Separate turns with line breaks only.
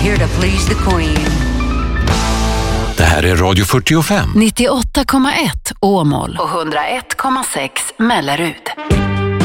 here to please the Queen.
Det här är Radio 45.
98,1 Åmål och 101,6 Mellerud.